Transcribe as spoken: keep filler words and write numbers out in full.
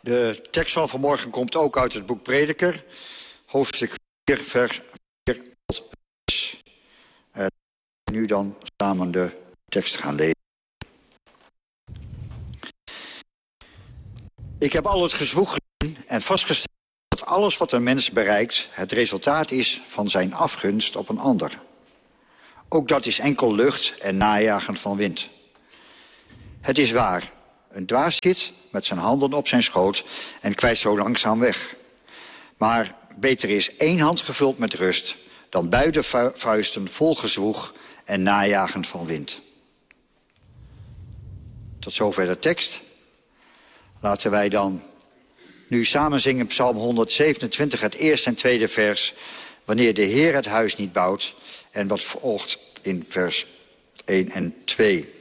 De tekst van vanmorgen komt ook uit het boek Prediker, hoofdstuk vier, vers vier tot zes. En nu dan samen de tekst gaan lezen. Ik heb al het gezwoeg gezien en vastgesteld dat alles wat een mens bereikt het resultaat is van zijn afgunst op een ander. Ook dat is enkel lucht en najagen van wind. Het is waar, een dwaas zit met zijn handen op zijn schoot en kwijt zo langzaam weg. Maar beter is één hand gevuld met rust dan beide vuisten vol gezwoeg en najagen van wind. Tot zover de tekst. Laten wij dan nu samen zingen Psalm honderdzevenentwintig, het eerste en tweede vers. Wanneer de Heer het huis niet bouwt. En wat volgt in vers één en twee.